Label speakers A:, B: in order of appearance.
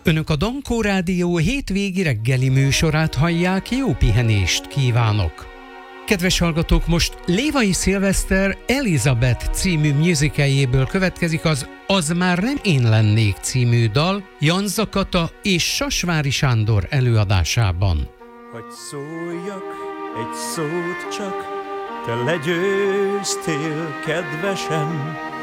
A: Önök a Dankó Rádió hétvégi reggeli műsorát hallják, jó pihenést kívánok! Kedves hallgatók, most Lévai Szilveszter Elizabeth című musicaljéből következik Az már nem én lennék című dal Janza Kata és Sasvári Sándor előadásában.
B: Hagy szóljak egy szót csak, te legyőztél, kedvesem,